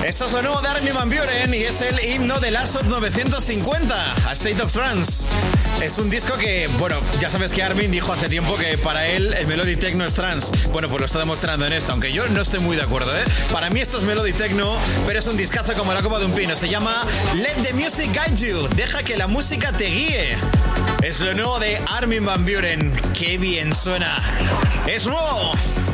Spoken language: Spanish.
Esto es lo nuevo de Armin van Buuren y es el himno de la SOT 950, A State of Trance. Es un disco que, bueno, ya sabes que Armin dijo hace tiempo que para él el Melody Techno es trance. Bueno, pues lo está demostrando en esto, aunque yo no estoy muy de acuerdo, ¿eh? Para mí esto es Melody Techno, pero es un discazo como la copa de un pino. Se llama Let the Music Guide You. Deja que la música te guíe. Es lo nuevo de Armin van Buuren. ¡Qué bien suena! ¡Es nuevo!